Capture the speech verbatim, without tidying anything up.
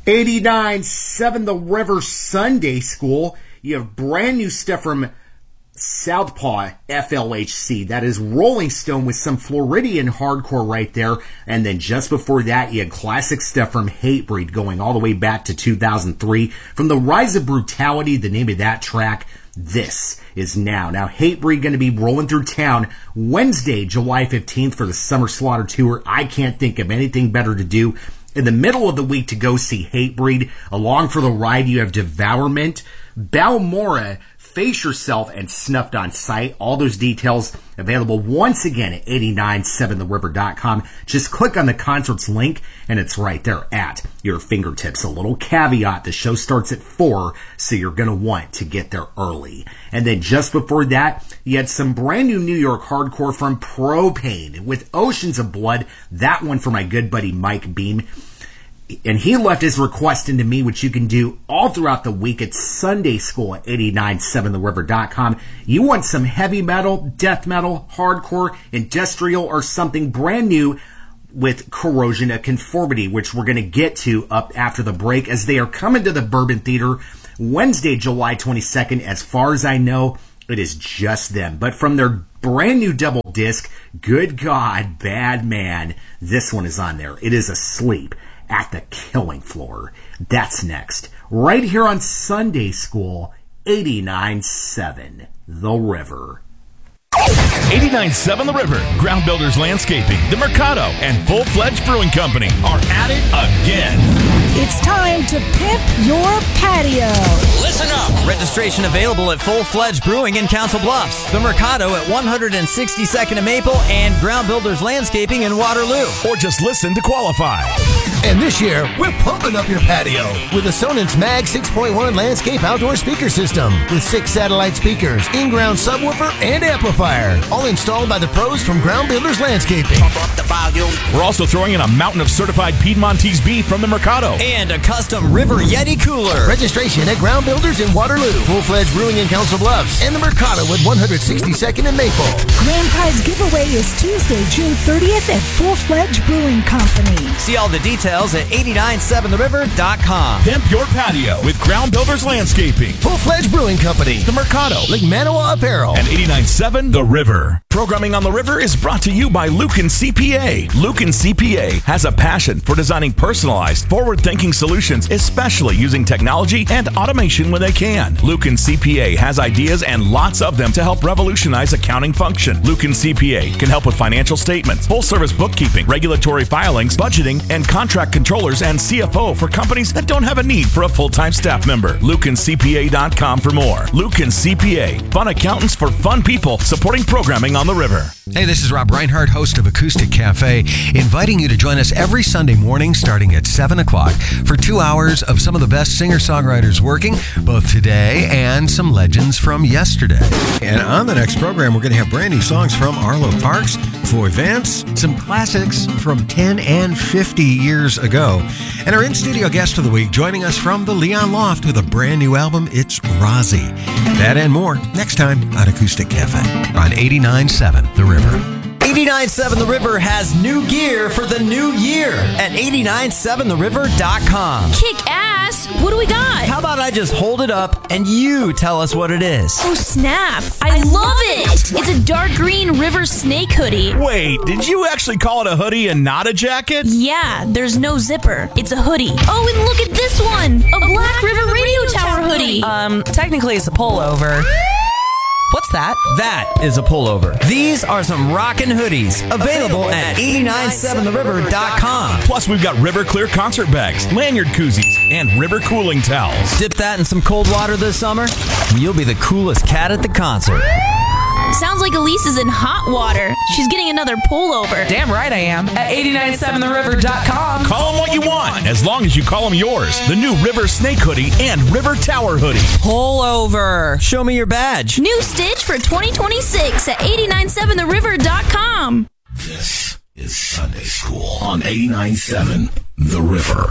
eighty-nine point seven The River Sunday School. You have brand new stuff from Southpaw F L H C. That is Rolling Stone with some Floridian hardcore right there. And then just before that, you had classic stuff from Hatebreed going all the way back to two thousand three. From The Rise of Brutality, the name of that track, This Is Now. Now, Hatebreed going to be rolling through town Wednesday, July fifteenth for the Summer Slaughter Tour. I can't think of anything better to do in the middle of the week to go see Hatebreed. Along for the ride, you have Devourment, Balmora, Face Yourself, and Snuffed on Sight. All those details available once again at eighty-nine seven the river dot com. Just click on the concerts link and it's right there at your fingertips. A little caveat, the show starts at four, so you're going to want to get there early. And then just before that, you had some brand new New York hardcore from Propane with Oceans of Blood. That one for my good buddy Mike Beam. And he left his request into me, which you can do all throughout the week at Sunday School at eighty-nine seven the river dot com. You want some heavy metal, death metal, hardcore, industrial, or something brand new with Corrosion of Conformity, which we're going to get to up after the break, as they are coming to the Bourbon Theater Wednesday, July twenty-second. As far as I know, it is just them. But from their brand new double disc, Good God, Bad Man, this one is on there. It is Asleep at the Killing Floor. That's next, right here on Sunday School, eighty-nine seven The River. eighty-nine seven The River, Ground Builders Landscaping, The Mercado, and Full Fledged Brewing Company are at it again. It's time to pimp your patio. Listen up! Registration available at Full Fledged Brewing in Council Bluffs, The Mercado at one sixty-second and Maple, and Ground Builders Landscaping in Waterloo. Or just listen to qualify. And this year, we're pumping up your patio with a Sonance Mag six point one landscape outdoor speaker system with six satellite speakers, in-ground subwoofer, and amplifier, all installed by the pros from Ground Builders Landscaping. Pump up the volume. We're also throwing in a mountain of certified Piedmontese beef from The Mercado. And a custom River Yeti cooler. Registration at Ground Builders in Waterloo, Full Fledged Brewing in Council Bluffs, and The Mercado at one sixty-second and Maple. Grand prize giveaway is Tuesday, June thirtieth at Full Fledged Brewing Company. See all the details at eighty-nine seven the river dot com. Pimp your patio with Ground Builders Landscaping, Full Fledged Brewing Company, The Mercado, Lake Manawa Apparel, and eighty-nine seven The River. Programming on the River is brought to you by Lucan C P A. Lucan C P A has a passion for designing personalized, forward-thinking solutions, especially using technology and automation when they can. Lucan C P A has ideas and lots of them to help revolutionize accounting function. Lucan C P A can help with financial statements, full-service bookkeeping, regulatory filings, budgeting, and contract controllers and C F O for companies that don't have a need for a full-time staff member. Lucan C P A dot com for more. Lucan C P A, fun accountants for fun people, supporting programming on the River. Hey, this is Rob Reinhardt, host of Acoustic Cafe, inviting you to join us every Sunday morning starting at seven o'clock for two hours of some of the best singer-songwriters working, both today and some legends from yesterday. And on the next program, we're going to have brand new songs from Arlo Parks, Floyd Vance, some classics from ten and fifty years ago, and our in-studio guest of the week joining us from the Leon Loft with a brand new album, it's Rozzy. That and more next time on Acoustic Cafe on eighty-nine seven The River. eighty-nine seven The River has new gear for the new year at eighty-nine seven the river dot com. Kick ass! What do we got? How about I just hold it up and you tell us what it is? Oh, snap. I love it! It's a dark green River Snake hoodie. Wait, did you actually call it a hoodie and not a jacket? Yeah, there's no zipper. It's a hoodie. Oh, and look at this one! A Black River Radio Tower hoodie! Um, technically it's a pullover. What's that? That is a pullover. These are some rockin' hoodies available at eighty-nine seven the river dot com. Plus, we've got River Clear concert bags, lanyard koozies, and River cooling towels. Dip that in some cold water this summer, and you'll be the coolest cat at the concert. Sounds like Elise is in hot water. She's getting another pullover. Damn right I am. At eighty-nine seven the river dot com. Call them what you want, as long as you call them yours. The new River Snake hoodie and River Tower hoodie. Pullover. Show me your badge. New stitch for twenty twenty-six at eighty-nine seven the river dot com. This is Sunday School on eighty-nine seven The River.